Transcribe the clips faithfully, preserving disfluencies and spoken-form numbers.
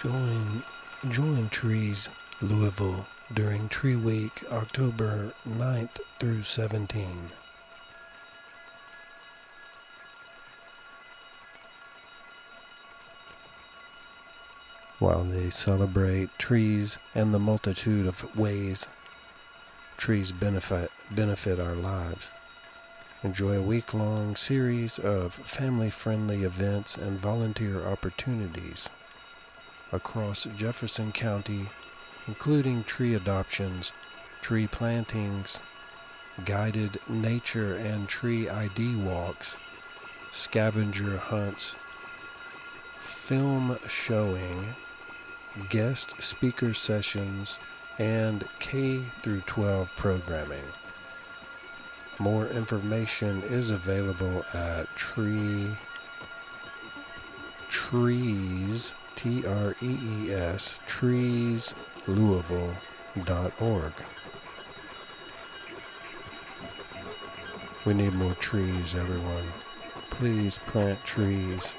Join, join Trees Louisville during Tree Week, October ninth through seventeenth. While they celebrate trees and the multitude of ways trees benefit, benefit our lives. Enjoy a week-long series of family-friendly events and volunteer opportunities across Jefferson County, including tree adoptions, tree plantings, guided nature and tree I D walks, scavenger hunts, film showing, guest speaker sessions, and K through twelve programming. More information is available at tree trees T R E E S trees louisville dot org. We need more trees, everyone. Please plant trees.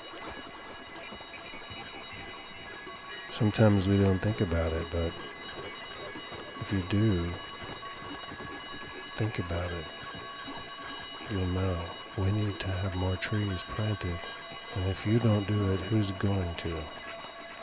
Sometimes we don't think about it, but if you do think about it, you'll know we need to have more trees planted. And if you don't do it, who's going to?